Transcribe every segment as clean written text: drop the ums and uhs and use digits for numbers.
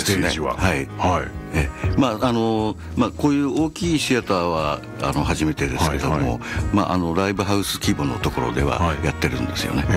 ですね。 ステージは、 はいはい。こういう大きいシアターは初めてですけども、ライブハウス規模のところではやってるんですよね。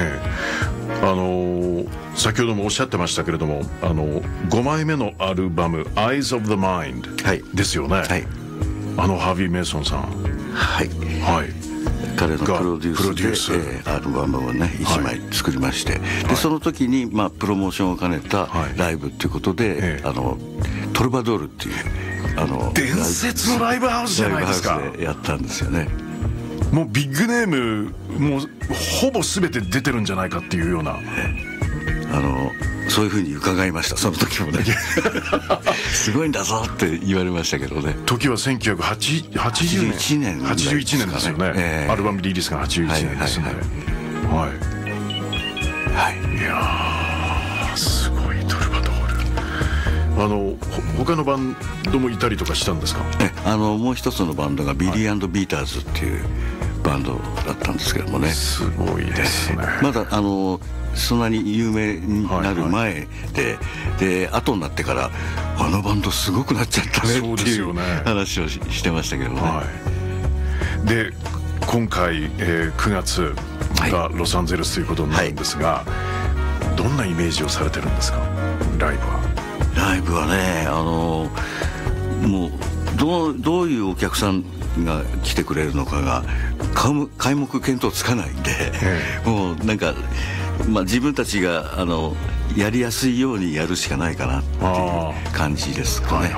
先ほどもおっしゃってましたけれども、5枚目のアルバム「Eyes of the Mind」ですよね。はい、ハービー・メイソンさん、 はいはい、彼のプロデュースでアルバムをね1枚作りまして、でその時にプロモーションを兼ねたライブっていうことで、トルバドールっていう伝説のライブハウスじゃないですか。 ライブハウスでやったんですよね。 もうビッグネームもうほぼ全て出てるんじゃないかっていうような、 そういうふうに伺いました。その時もねすごいんだぞって言われましたけどね。 時は1981年ですよね。アルバムリリースが81年ですね。はい、いやーすごいトルバドール。他のバンドもいたりとかしたんですか？ もう一つのバンドがビリー&ビーターズっていうバンドだったんですけどもね。 すごいですね。 まだそんなに有名になる前で、で後になってからバンドすごくなっちゃったねっていう話をしてましたけどね。 で今回、9月がロサンゼルスということになるんですが、どんなイメージをされてるんですか？ライブはね、もうどういうお客さんが来てくれるのかが皆目見当つかないんで、もうなんか、自分たちがやりやすいようにやるしかないかなっていう感じですかね。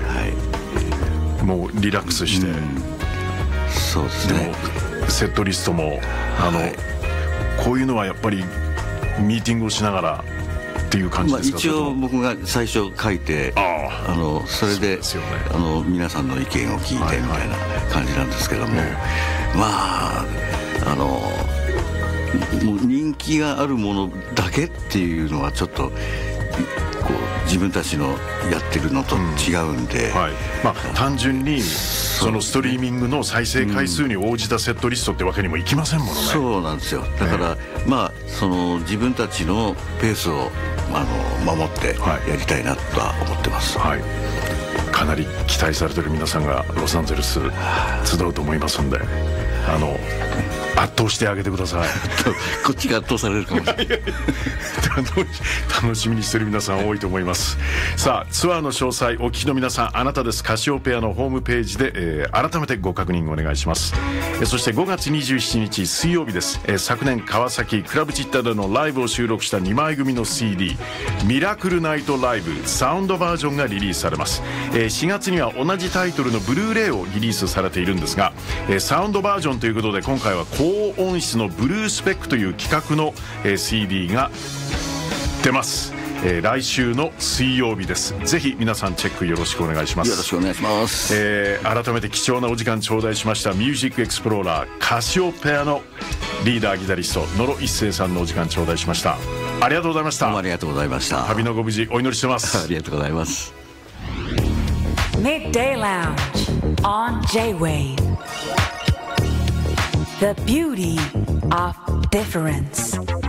もうリラックスして、 そうですね。 でもセットリストもこういうのはやっぱりミーティングをしながらっていう感じですか？ 一応僕が最初書いて、それで皆さんの意見を聞いてみたいな感じなんですけども、もう人気があるものだけっていうのはちょっと自分たちのやってるのと違うんで、 単純にそのストリーミングの再生回数に応じたセットリストってわけにもいきませんものね。 そうなんですよ。だからその自分たちのペースを守ってやりたいなとは思ってます。 かなり期待されてる皆さんがロサンゼルス集うと思いますんで、圧倒してあげてくださいこっちが圧倒されるかもしれない楽しみにしてる皆さん多いと思います。さあツアーの詳細お聞きの皆さん、あなたですカシオペアのホームページで、改めてご確認お願いします。そして5月27日水曜日です。昨年川崎クラブチッタでのライブを収録した2枚組の CD ミラクルナイトライブサウンドバージョンがリリースされます。4月には同じタイトルのブルーレイをリリースされているんですが、サウンドバージョンということで今回は高音質のブルースペックという企画の、CD が出ます。来週の水曜日です。ぜひ皆さんチェックよろしくお願いします。 よろしくお願いします。 改めて貴重なお時間頂戴しましたミュージックエクスプローラーカシオペアのリーダーギタリスト野呂一生さんのお時間頂戴しました。ありがとうございました。 どうもありがとうございました。 旅のご無事お祈りしてますありがとうございます。 Midday Lounge on J-Wave, the beauty of difference.